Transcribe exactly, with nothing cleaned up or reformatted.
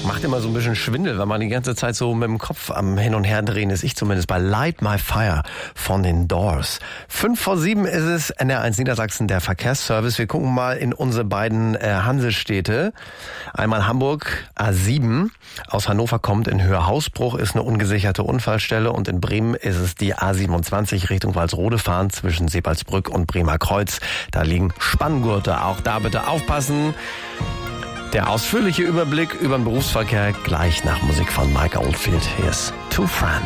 Macht immer so ein bisschen Schwindel, wenn man die ganze Zeit so mit dem Kopf am Hin- und Herdrehen ist. Ich zumindest bei Light My Fire von den Doors. Fünf vor sieben ist es, N R eins Niedersachsen, der Verkehrsservice. Wir gucken mal in unsere beiden äh, Hansestädte. Einmal Hamburg, A sieben. Aus Hannover kommt in Höhe Hausbruch, ist eine ungesicherte Unfallstelle. Und in Bremen ist es die A siebenundzwanzig Richtung Walsrode fahren zwischen Sebalsbrück und Bremer Kreuz. Da liegen Spanngurte. Auch da bitte aufpassen. Der ausführliche Überblick über den Berufsverkehr gleich nach Musik von Mike Oldfield. Hier ist Two Friends.